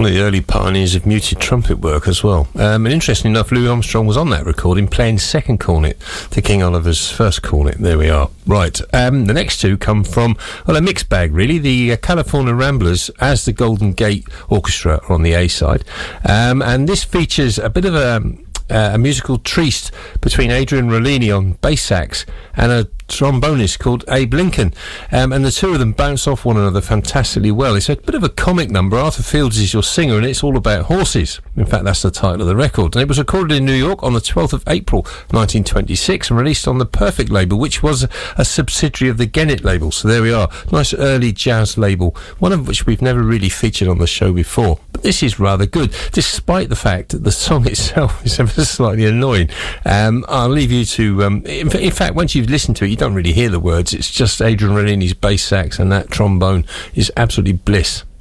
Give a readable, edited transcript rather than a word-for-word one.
one of the early pioneers of muted trumpet work as well. And interestingly enough, Louis Armstrong was on that recording playing second cornet to King Oliver's first cornet. There we are. Right. The next two come from, well, a mixed bag, really. The California Ramblers as the Golden Gate Orchestra are on the A side. And this features a bit of a musical tryst between Adrian Rollini on bass sax and a trombonist called Abe Lincoln, and the two of them bounce off one another fantastically well. It's a bit of a comic number. Arthur Fields is your singer, and it's all about horses. In fact, that's the title of the record, and it was recorded in New York on the 12th of April 1926 and released on the Perfect label, which was a subsidiary of the Gennett label. So there we are, nice early jazz label, one of which we've never really featured on the show before, but this is rather good, despite the fact that the song itself is ever slightly annoying. I'll leave you to in fact, once you've listened to it, you don't really hear the words. It's just Adrian Rollini's bass sax, and that trombone is absolutely bliss.